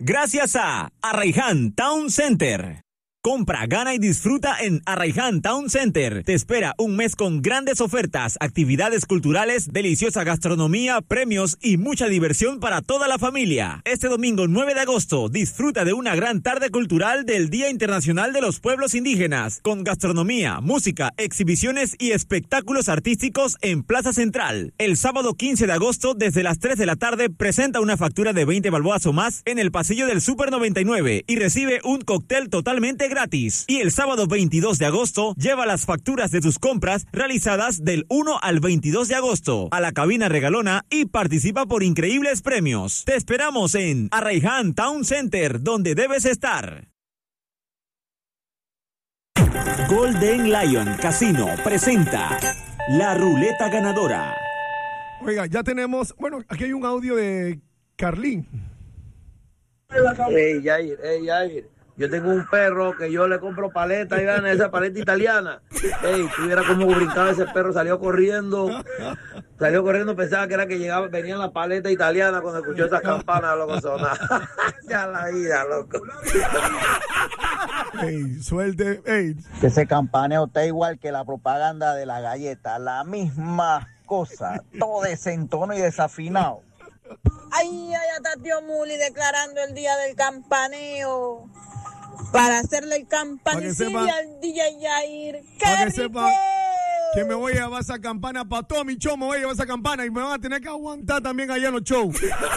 gracias a Arraiján Town Center. Compra, gana y disfruta en Arraiján Town Center. Te espera un mes con grandes ofertas, actividades culturales, deliciosa gastronomía, premios y mucha diversión para toda la familia. Este domingo 9 de agosto, disfruta de una gran tarde cultural del Día Internacional de los Pueblos Indígenas, con gastronomía, música, exhibiciones y espectáculos artísticos en Plaza Central. El sábado 15 de agosto, desde las 3 de la tarde, presenta una factura de 20 balboas o más en el pasillo del Super 99 y recibe un cóctel totalmente gratis. Y el sábado 22 de agosto, lleva las facturas de tus compras realizadas del 1 al 22 de agosto a la cabina regalona y participa por increíbles premios. Te esperamos en Arraiján Town Center, donde debes estar. Golden Lion Casino presenta La Ruleta Ganadora. Oiga, ya tenemos, bueno, aquí hay un audio de Carlín. Hey, Jair. Yo tengo un perro que yo le compro paleta y gana esa paleta italiana. Ey, tuviera como brincaba ese perro, salió corriendo, pensaba que era que venían las paletas italianas cuando escuchó esas campanas, loco, sonar. Ya la vida, loco. Ey, suelte, ey. Ese campaneo está igual que la propaganda de la galleta, la misma cosa, todo desentono y desafinado. Ay, allá está tío Muli declarando el día del campaneo. Para hacerle el campanicidio al DJ Jair. ¡Qué rico! Sepa que me voy a llevar esa campana para todo mi show, me voy a llevar esa campana y me van a tener que aguantar también allá en los shows.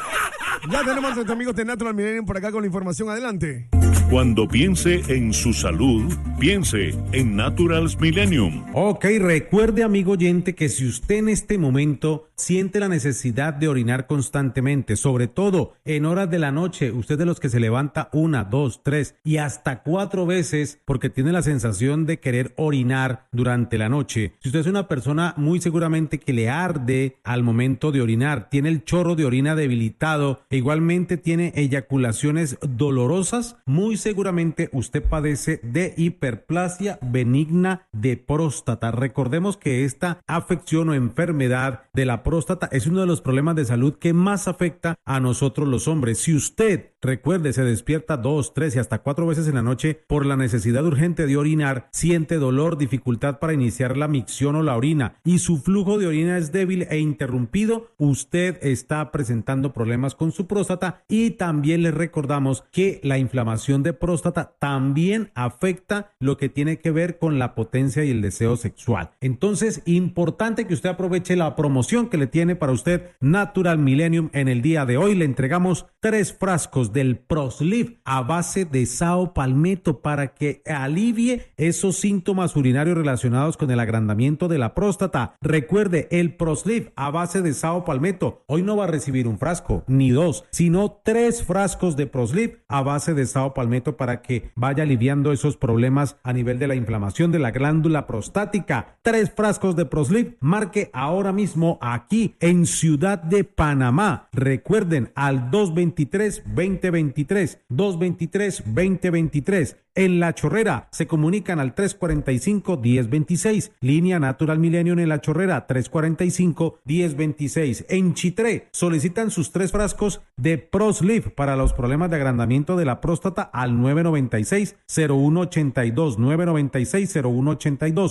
Ya tenemos a nuestros amigos de Natural Millennium por acá con la información. Adelante. Cuando piense en su salud, piense en Naturals Millennium. Ok, recuerde, amigo oyente, que si usted en este momento siente la necesidad de orinar constantemente, sobre todo en horas de la noche, usted de los que se levanta 1, 2, 3 y hasta 4 veces porque tiene la sensación de querer orinar durante la noche. Si usted es una persona muy seguramente que le arde al momento de orinar, tiene el chorro de orina debilitado e igualmente tiene eyaculaciones dolorosas, muy seguramente usted padece de hiperplasia benigna de próstata. Recordemos que esta afección o enfermedad de la próstata es uno de los problemas de salud que más afecta a nosotros los hombres. Si usted, recuerde, se despierta 2, 3 y hasta 4 veces en la noche por la necesidad urgente de orinar, siente dolor, dificultad para iniciar la micción o la orina y su flujo de orina es débil e interrumpido, usted está presentando problemas con su próstata. Y también les recordamos que la inflamación de próstata también afecta lo que tiene que ver con la potencia y el deseo sexual. Entonces, importante que usted aproveche la promoción que le tiene para usted Natural Millennium. En el día de hoy le entregamos 3 frascos del ProSleep a base de sao palmetto para que alivie esos síntomas urinarios relacionados con el agrandamiento de la próstata. Recuerde, el ProSleep a base de sao palmetto hoy no va a recibir un frasco ni 2, sino 3 frascos de ProSleep a base de sao palmetto para que vaya aliviando esos problemas a nivel de la inflamación de la glándula prostática. 3 frascos de ProSleep, marque ahora mismo aquí en Ciudad de Panamá. Recuerden al 223-2023, 223-2023. En La Chorrera se comunican al 345-1026, línea Natural Millennium en La Chorrera 345-1026. En Chitré solicitan sus 3 frascos de ProSleep para los problemas de agrandamiento de la próstata al 996-0182, 996-0182.